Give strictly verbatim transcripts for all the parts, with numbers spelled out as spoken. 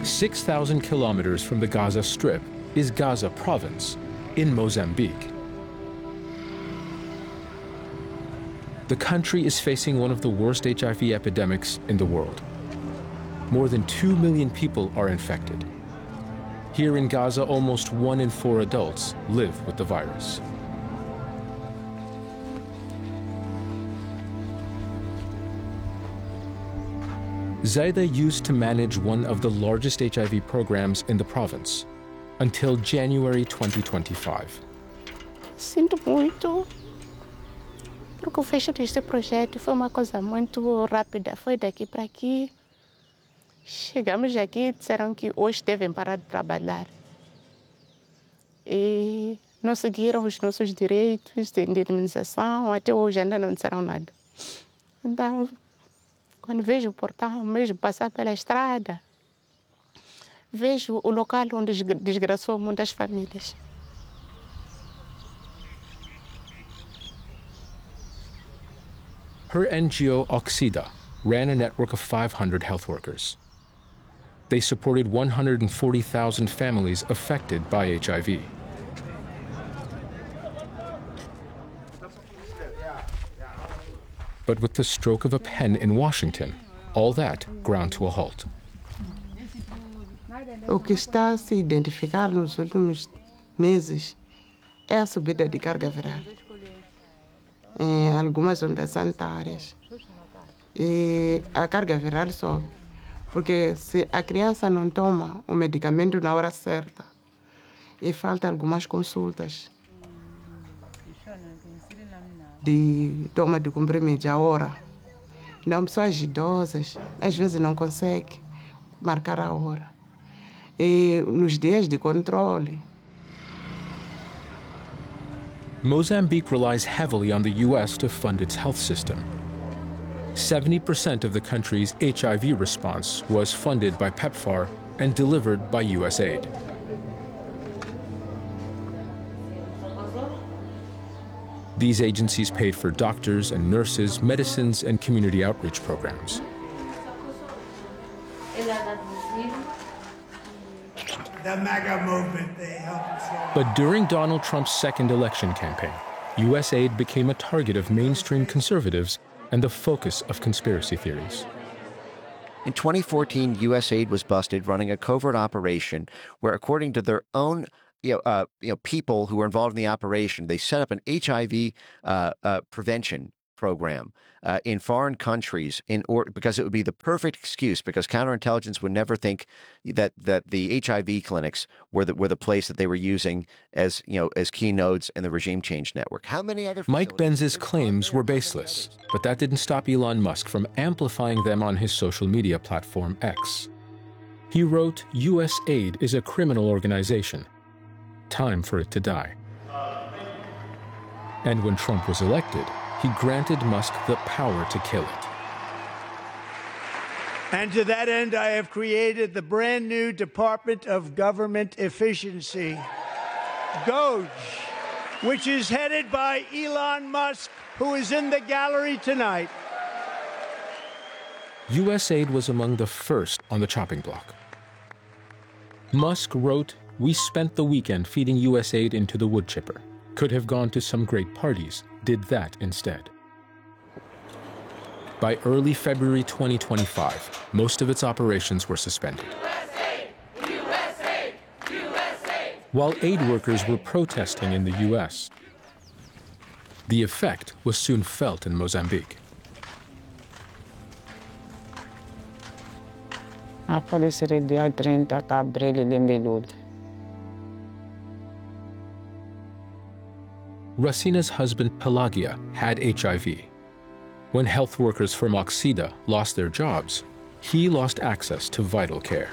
six thousand kilometers from the Gaza Strip is Gaza Province in Mozambique. The country is facing one of the worst H I V epidemics in the world. More than two million people are infected. Here in Gaza, almost one in four adults live with the virus. Zaida used to manage one of the largest H I V programs in the province until January twenty twenty-five. Sinto muito, porque o fecho deste projeto foi uma coisa muito rápida. Foi daqui para aqui. Chegamos aqui, disseram que hoje devem parar de trabalhar. E não seguiram os nossos direitos de indenização, até hoje ainda não disseram nada. Então, quando vejo o portão, mesmo passar pela estrada, vejo o local onde desgraçou muitas famílias. Her N G O, Oxida, ran a network of five hundred health workers. They supported one hundred forty thousand families affected by H I V. But with the stroke of a pen in Washington, all that ground to a halt. O que está a se identificar nos últimos meses é a subida de carga viral em algumas ondas sanitárias. E a carga viral sobe, porque se a criança não toma o medicamento na hora certa, e falta algumas consultas de toma de comprimidos a hora. Não, pessoas idosas, às vezes não conseguem marcar a hora. E nos dias de controle. Mozambique relies heavily on the U S to fund its health system. seventy percent of the country's H I V response was funded by PEPFAR and delivered by U S aid. These agencies paid for doctors and nurses, medicines, and community outreach programs. The MAGA movement, they helped us. But during Donald Trump's second election campaign, U S aid became a target of mainstream conservatives and the focus of conspiracy theories. In twenty fourteen, U S aid was busted running a covert operation where, according to their own you know, uh, you know, people who were involved in the operation, they set up an H I V uh, uh, prevention program uh, in foreign countries in or because it would be the perfect excuse, because counterintelligence would never think that that the H I V clinics were the were the place that they were using as you know as key nodes in the regime change network. How many other Mike Benz's claims were baseless, but that didn't stop Elon Musk from amplifying them on his social media platform X. He wrote, "U S aid is a criminal organization. Time for it to die." And when Trump was elected, he granted Musk the power to kill it. And to that end, I have created the brand new Department of Government Efficiency, D O G E, which is headed by Elon Musk, who is in the gallery tonight. U S aid was among the first on the chopping block. Musk wrote, "We spent the weekend feeding U S aid into the wood chipper. Could have gone to some great parties, did that instead." By early February twenty twenty-five, most of its operations were suspended. U S aid! U S aid! U S aid! While aid workers were protesting in the U S, the effect was soon felt in Mozambique. Aparecerei dia trinta de abril de Melud. Racina's husband Pelagia had H I V. When health workers from Oxida lost their jobs, he lost access to vital care.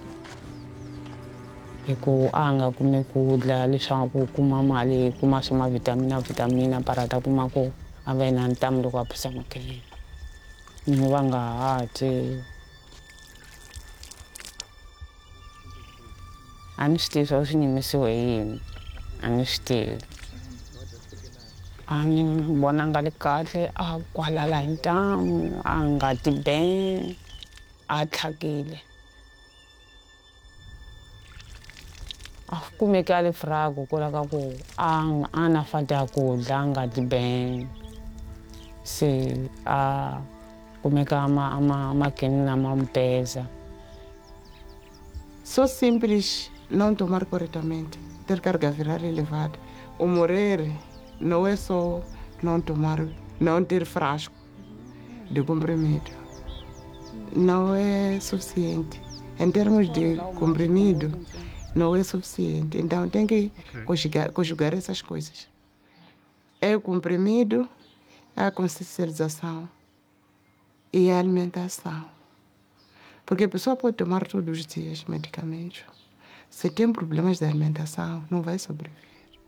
Iko anga kumekudla lishangu kumamali kumasoma vitamina vitamina parata kumako avena ntamlo kwa pesa makeli. Niwanga ate Anesti so sinimisiwe yini. Anesti Ani bonangali kahle akwalala intamu angati ben athakile. Akukumekali frago kula kaku ang ana fata kudla ngadibeng se a kumeka ama ama makeni na mampesa. So simples não tomar corretamente, ter carga viral elevada. O morrer não é só não tomar, não ter frasco de comprimido. Não é suficiente. Em termos de comprimido, não é suficiente. Então tem que conjugar, conjugar essas coisas. É o comprimido, a consciencialização e a alimentação. Porque a pessoa pode tomar todos os dias medicamentos. Se tem problemas de alimentação, não vai sobreviver.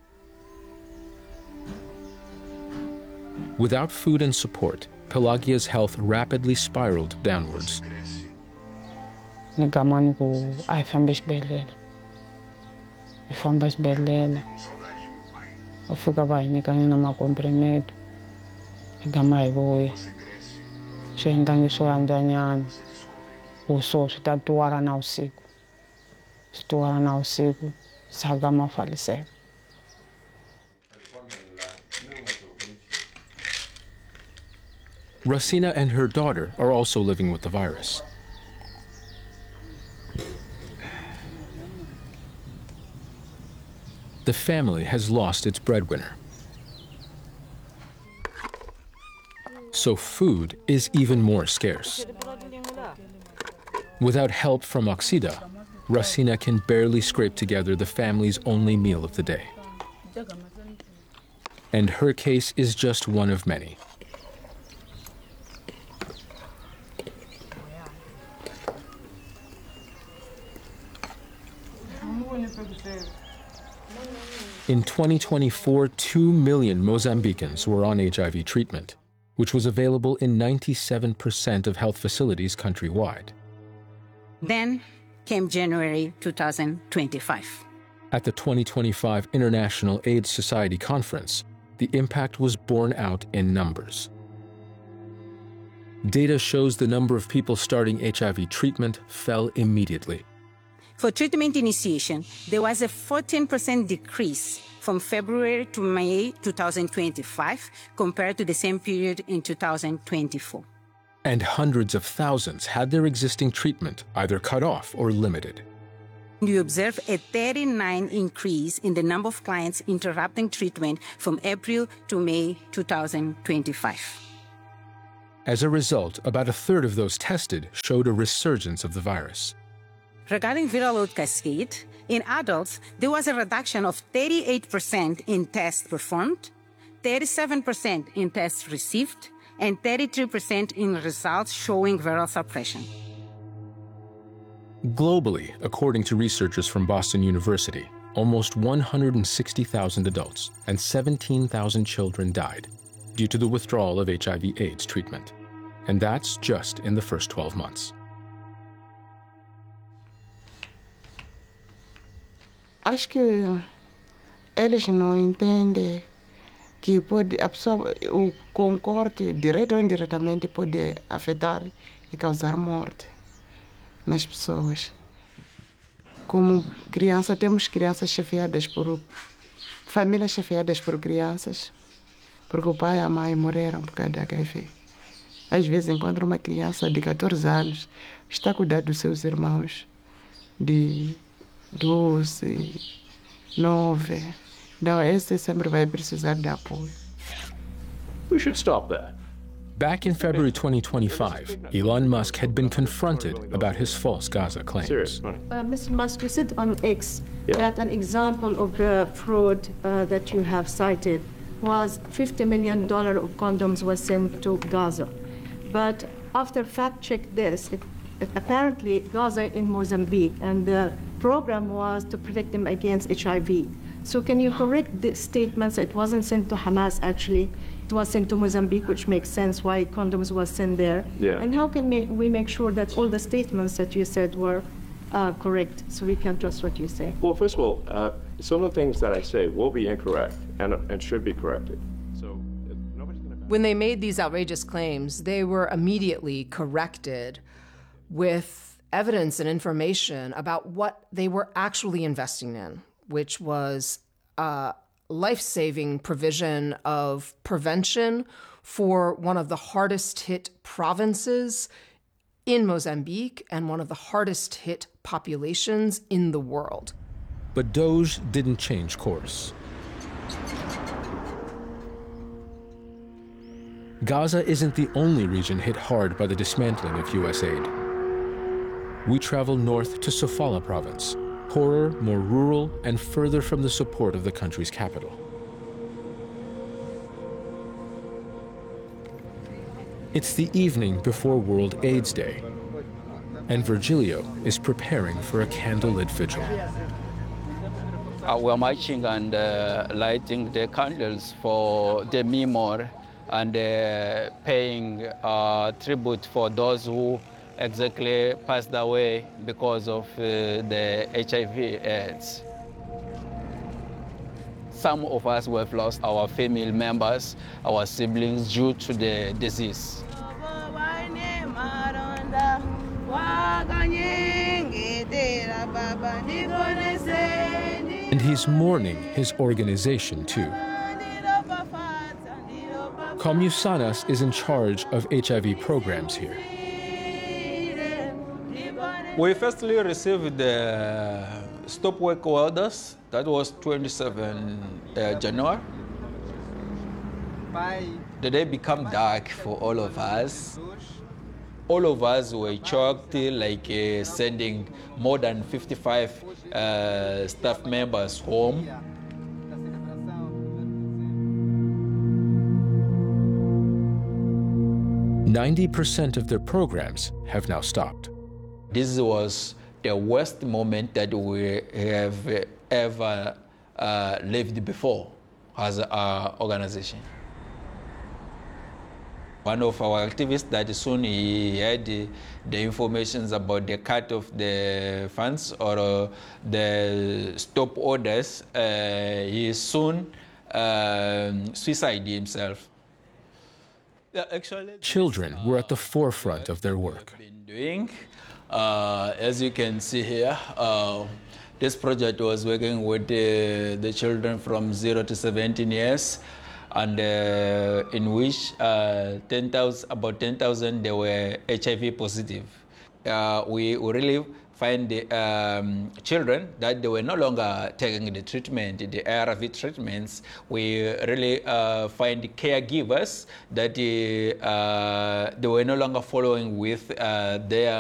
Without food and support, Pelagia's health rapidly spiraled downwards. Nikamani ku ay famba esibedlela. Ifamba esibedlela. Ufika ba inikani na makomprimedo. Igama ibuye. Shendangiswa andanyana. Uso sitatuara na usiku. Situara na usiku. Sagama faliseka. Rosina and her daughter are also living with the virus. The family has lost its breadwinner. So food is even more scarce. Without help from Oxida, Rosina can barely scrape together the family's only meal of the day. And her case is just one of many. In twenty twenty-four, two million Mozambicans were on H I V treatment, which was available in ninety-seven percent of health facilities countrywide. Then came January two thousand twenty-five. At the twenty twenty-five International AIDS Society Conference, the impact was borne out in numbers. Data shows the number of people starting H I V treatment fell immediately. For treatment initiation, there was a fourteen percent decrease from February to May two thousand twenty-five compared to the same period in two thousand twenty-four. And hundreds of thousands had their existing treatment either cut off or limited. We observed a thirty-nine increase in the number of clients interrupting treatment from April to May two thousand twenty-five. As a result, about a third of those tested showed a resurgence of the virus. Regarding viral load cascade, in adults, there was a reduction of thirty-eight percent in tests performed, thirty-seven percent in tests received, and thirty-three percent in results showing viral suppression. Globally, according to researchers from Boston University, almost one hundred sixty thousand adults and seventeen thousand children died due to the withdrawal of H I V AIDS treatment. And that's just in the first twelve months. Acho que eles não entendem que pode, a pessoa, o concorde, direto ou indiretamente, pode afetar e causar morte nas pessoas. Como criança, temos crianças chefiadas por... famílias chefiadas por crianças, porque o pai e a mãe morreram por causa da H I V. Às vezes encontra uma criança de catorze anos, está a cuidar dos seus irmãos de doze, nove. Não, esse sempre vai precisar de apoio. We should stop that. Back in February twenty twenty-five, Elon Musk had been confronted about his false Gaza claims. Serious. Uh, Mister Musk, you said on X Yeah. that an example of the fraud uh, that you have cited was fifty million dollars of condoms was sent to Gaza. But after fact-check this, it, it apparently Gaza in Mozambique, and the program was to protect them against H I V. So can you correct the statements? It wasn't sent to Hamas, actually. It was sent to Mozambique, which makes sense why condoms was sent there. Yeah. And how can we, we make sure that all the statements that you said were uh, correct, so we can trust what you say? Well, first of all, uh, some of the things that I say will be incorrect and, and should be corrected. So uh, nobody's going to... When they made these outrageous claims, they were immediately corrected with evidence and information about what they were actually investing in, which was uh, life-saving provision of prevention for one of the hardest hit provinces in Mozambique and one of the hardest hit populations in the world. But Doge didn't change course. Gaza isn't the only region hit hard by the dismantling of U S aid. We travel north to Sofala province, poorer, more rural, and further from the support of the country's capital. It's the evening before World AIDS Day, and Virgilio is preparing for a candlelit vigil. Uh, we're marching and uh, lighting the candles for the memory and uh, paying uh, tribute for those who exactly passed away because of uh, the H I V AIDS. Some of us who have lost our family members, our siblings, due to the disease. And he's mourning his organization too. Commusanas is in charge of H I V programs here. We firstly received the stop work orders. That was twenty-seventh uh, January. The day became dark for all of us. All of us were shocked, like uh, sending more than fifty-five uh, staff members home. ninety percent of their programs have now stopped. This was the worst moment that we have ever uh, lived before as an organization. One of our activists that soon he had the, the information about the cut of the funds or uh, the stop orders, uh, he soon uh, suicided himself. Yeah, actually, Children were at the forefront of their work. Been doing, uh, as you can see here, uh, this project was working with the, the children from zero to seventeen years, and uh, in which uh, ten thousand, about ten thousand, they were H I V positive. Uh, we really find the um, children that they were no longer taking the treatment, the A R V treatments. We really uh, find the caregivers that uh, they were no longer following with uh, their